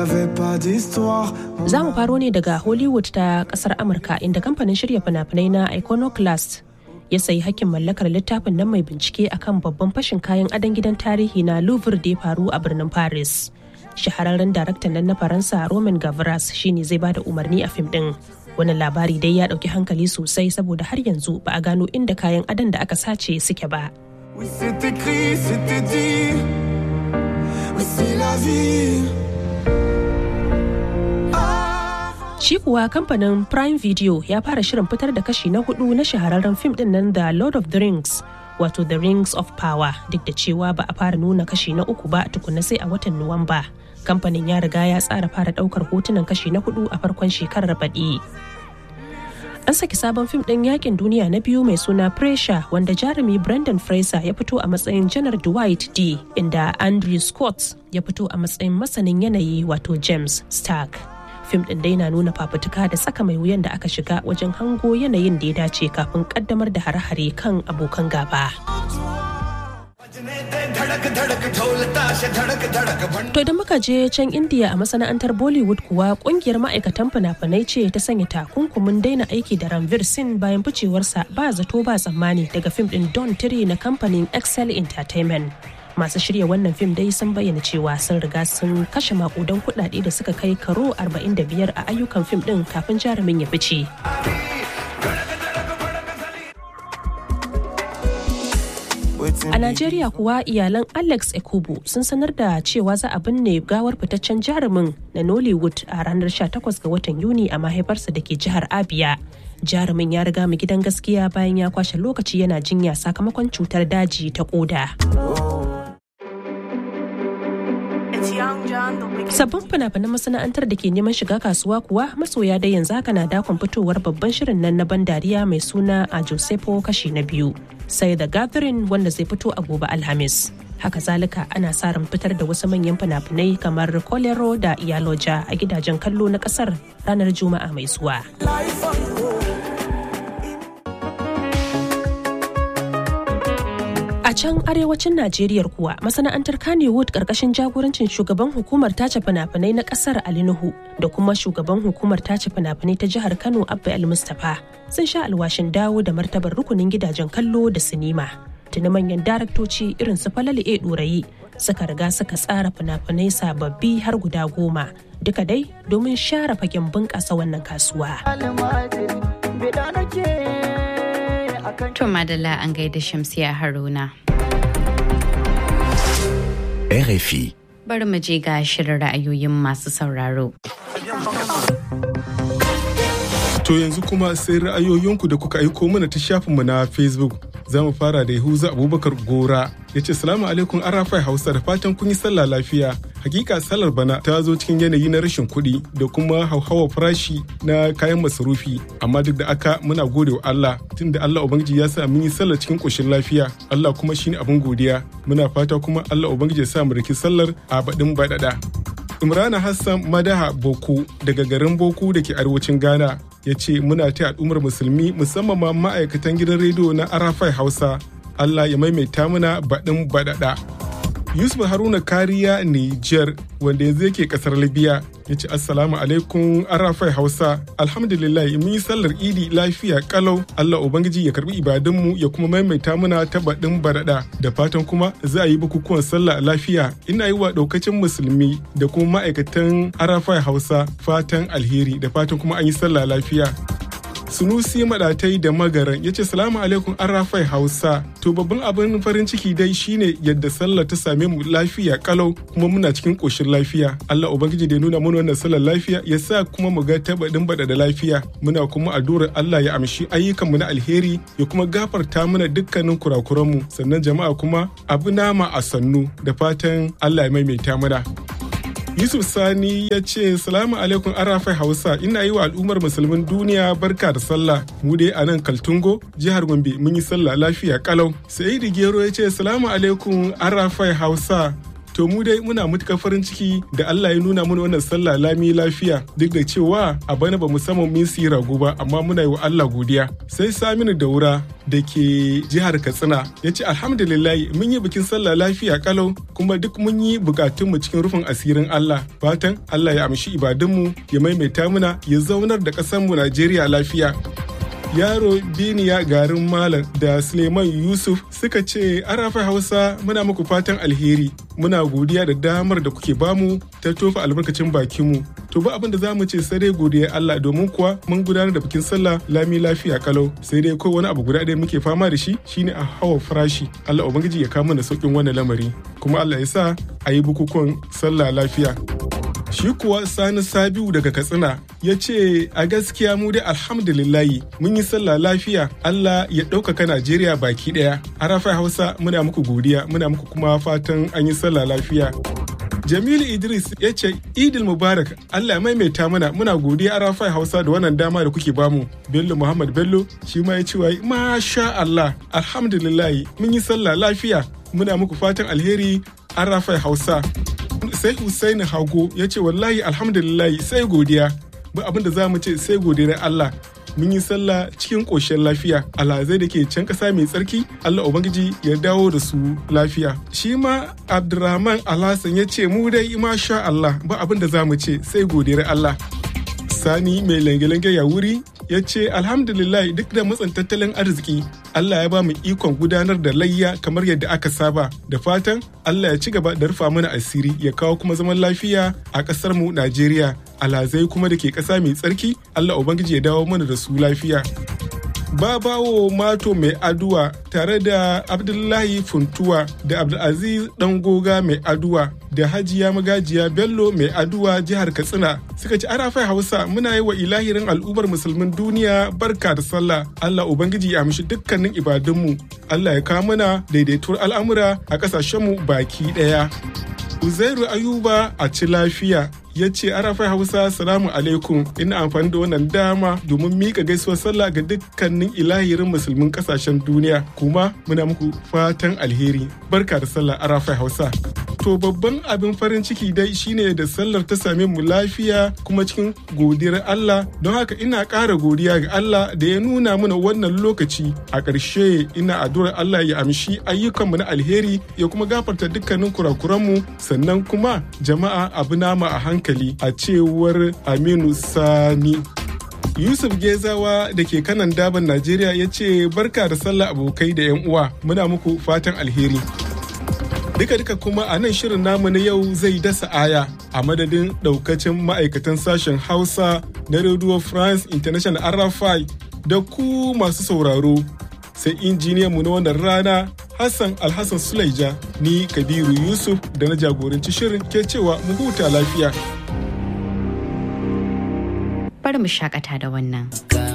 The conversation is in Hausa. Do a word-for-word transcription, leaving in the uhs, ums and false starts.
Za mu faro ne daga Hollywood ta kasar Amurka inda kamfanin shirya fina-finai na Iconoclast ya sayi hakkin mallakar littafin nan mai bincike akan babban fashin kayan adon gidan tarihi na Louvre da ya faru a birnin Paris. Shahararren daraktan nan na Faransa Romain Gavras shine zai bada umarni a fim din. Wannan labari dai ya dauki hankali sosai saboda har yanzu ba a gano inda kayan adon da aka sace suke ba. Shi kuwa kamfanin Prime Video ya fara shirin fitar da kashi na hudu na shahararren fim din nan The Lord of the Rings, wato The Rings of Power, duk da cewa ba a fara nuna kashi na uku ba tukuna sai a watan Nuwamba. Kamfanin ya riga ya tsara fara daukar hotunan kashi na hudu a farkon shekarar baɗi. An saki sabon fim din yakin duniya na biyu mai suna Pressure, wanda jarumi Brendan Fraser ya fito a matsayin Janar Dwight D, inda Andrew Scott ya fito a matsayin masanin yanayi wato James Stark. Fim ɗin dai na nuna fafutuka da tsaka mai wuyan da aka shiga wajen hango yanayin da ya dace kafin kaddamar da hare-hare kan abokan gaba. To idan muka je can India a masana'antar Bollywood kuwa kungiyar ma'aikatan fina-finai ce ta sanya takunkumin daina aiki da Ranveer Singh bayan ficewarsa ba zato ba tsammani daga fim ɗin Don three na kamfanin Excel Entertainment. Masu shirya wannan fim dai sun bayyana cewa sun riga sun kashe makudan kuɗaɗe da suka kai karo arba'in da biyar a ayyukan fim ɗin kafin jarumin ya fice. A Najeriya kuwa iyalan Alex Ekubu sun sanar da cewa za a binne gawar fitaccen jarumin na Nollywood a ranar sha takwas ga watan Yuni a mahaifarsa da ke jihar Abia. Jarumin ya riga mu gidan gaskiya bayan ya kwashe lokaci yana jinya sakamakon cutar daji ta koda. Sabbin fina-finan masana'antar da ke neman shiga kasuwa kuwa masoya da yanzu haka na dakon fitowar babban shirin nan na ban dariya mai suna a Josepo kashi na biyu, sai The Gathering wanda zai fito a gobe Alhamis. Haka zalika ana sa ran fitar da wasu manyan fina-finai kamar Kolero da Iyaloja a gidajen kallo na kasar ranar Juma'a mai zuwa. A can arewacin Najeriya kuwa masana'antar Kannywood karkashin jagorancin shugaban hukumar tace fina-finai na kasar Ali Nuhu da kuma shugaban hukumar tace fina-finai ta jihar Kano Abba El Mustapha sun sha alwashin dawo da martabar rukunin gidajen kallo da sinima. Tuni manyan daraktoci irin su Falalu A Dorayi suka riga suka tsara fina-finai sababbi har guda goma, duka dai domin share fagen bunƙasa wannan kasuwa. To madalla an gaida Shamsiya Haruna. R F I. Bari mu je ga shirin ra'ayoyin masu sauraro. To yanzu kuma sai ra'ayoyinku da kuka aiko mana ta shafinmu na Facebook. Za mu fara da Yahuza Abubakar Gora. Ya ce salamu alaikum Arafai Hausa, da fatan kun yi sallah lafiya. Hakika sallar bana ta zo cikin yanayi na rashin kuɗi da kuma hauhawar farashi na kayan masarufi. Amma duk da aka muna gode wa Allah, tunda Allah Ubangiji ya sa mun yi sallar cikin ƙoshin lafiya. Allah kuma shine abin godiya. Muna fata kuma Allah Ubangiji ya sa mu riki sallar a baɗin baɗaɗa. Imrana Hassan Madaha Boko daga garin Boko da ke arewacin Ghana ya ce muna ta al'ummar musulmi musamman ma ma'aikatan gidan rediyo na Arafai Hausa. Allah ya maimaita muna baɗin baɗaɗa. Yusuf Haruna Kariya Niger wanda yanzu yake kasar Libya ya ce assalamu alaikum Arafai Hausa, alhamdulillah mun yi sallar idi lafiya kalau. Allah Ubangiji ya karbi ibadunmu ya kuma maimaita muna ta baɗin barada, da fatan kuma za a yi bukukuwan sallah lafiya. Ina yi wa ɗaukacin musulmi da kuma ma'aikatan Arafai Hausa fatan alheri, da fatan kuma an yi sallah lafiya. Sunusi Madatai da Magaran ya ce salamu alaikum Arafai Hausa. To babban abin farin ciki dai shine yadda sallah ta same mu lafiya kalau kuma muna cikin koshin lafiya. Allah Ubangiji da ya nuna mana wannan sallar lafiya ya sa kuma mu ga tabadin bada da lafiya. Muna kuma addu'ar Allah ya amshi ayyukan mu na alheri ya kuma gafarta mana dukkanin kurakuran mu. Sannan jama'a kuma abu nama a sannu, da fatan Allah ya maimaita mana. Yusuf Sani ya ce salamu alaikum Arafai Hausa, ina yi wa al'ummar musulmin duniya barka da sallah. Mu dai a nan Kaltungo jihar Gombe mun yi sallah lafiya kalau. Sa'idu Gero ya ce salamu alaikum Arafai Hausa. To To mu dai muna matukar farin ciki da Allah ya nuna mana wannan sallah lami lafiya duk da cewa a bana ba mu samu min siyi rago ba amma muna yi wa Allah godiya. Sai Saminu Daura da ke jihar Katsina ya ce alhamdulillah mun yi bikin sallah lafiya kalau kuma duk mun yi bukatunmu cikin rufin asirin Allah. Fatan Allah ya amshi ibadunmu ya maimaita muna ya zaunar da ƙasarmu Najeriya lafiya. Yaro Biniya garin Malam da Suleiman Yusuf suka ce Arafai Hausa muna muku fatan alheri muna godiya da damar da kuke bamu ta tofa albarkacin bakinmu. To ba abin da za mu ce sai dai godiya Allah domin kuwa mun gudanar da bikin sallah lami lafiya kalau sai dai ko wani abu guda ɗaya muke fama da shi shine a hawa farashi. Allah ubangiji ya kawo mana sauƙin wannan lamari kuma Allah ya sa a yi bukukuwan sallah lafiya. Shi kuwa Sani Sabiu daga Katsina ya ce a gaskiya mu dai alhamdulillahi mun yi sallah lafiya Allah ya ɗaukaka Najeriya baki ɗaya. Arafai Hausa muna muku godiya muna muku kuma fatan an yi sallah lafiya. Jamilu Idris ya ce Idil Mubarak Allah ya maimaita mana muna godiya Arafai Hausa da wannan dama da kuke bamu. Bello Muhammad Bello shi ma ya ce wai masha Allah alhamdulillahi mun yi sallah lafiya muna muku fatan alheri Arafai Hausa. Sai Hussaini Hago ya ce wallahi alhamdulillah sai godiya ba abin da za mu ce sai godiyar Allah mun yi sallah cikin ƙoshin lafiya alhazai da ke can ƙasa mai tsarki Allah ubangiji ya dawo da su lafiya. Shi ma Abdurrahman Alhassan ya ce mu dai masha Allah ba abin da za mu ce sai godiyar Allah. Sani mai lange-lange ya wuri ya ce alhamdulillah duk da matsin tattalin arziki Allah ya ba mu ikon gudanar da layya kamar yadda aka saba da fatan Allah ya ci gaba da rufa mana asiri ya kawo kuma zaman lafiya a ƙasar mu Najeriya alhazai kuma da ke ƙasa mai tsarki Allah ubangiji ya dawo mana da su lafiya. Babawo Mato mai aduwa tare da Abdullahi Funtuwa da Abdulaziz Dangoga mai aduwa da Hajiya Magajiya Bello mai aduwa jihar Katsina suka ci Arafai Hausa muna yi wa ilahirin al'ummar musulmin duniya barka da sallah Allah ubangiji ya amshi dukkanin ibadunmu Allah ya kawo mana daidaituwar al'amura a ƙasashenmu baki ɗaya. Uzairu Ayuba a ci lafiya ya ce Arafai Hausa salamu alaikum ina amfani da wannan dama domin mika gaisuwar sallah ga dukkanin ilahirin musulmin kasashen duniya kuma muna muku fatan alheri barka da sallah Arafai Hausa. To babban abin farin ciki dai shine da sallar ta same mu lafiya kuma cikin godiyar Allah don haka ina ƙara godiya ga Allah da ya nuna mana wannan lokaci a ƙarshe ina addu'ar Allah ya amshi ayyukanmu na alheri ya kuma gafarta dukkanin kurakuranmu sannan kuma jama'a abu nama a hankali a cewar Aminu Sani. Yusuf Gezawa da ke kanan daban Najeriya ya ce barka da sallah abokai da 'yan uwa muna muku fatan alheri. Duka-duka kuma a nan shirin namu na yau zai dasa aya a madadin daukacin ma'aikatan sashen Hausa na Radio France International R F I da ku masu sauraro sai injiniyanmu na wannan rana Hassan Alhassan Sulaija ni Kabiru Yusuf da na jagoranci shirin ke cewa mu huta lafiya. Bari mu shakata da wannan.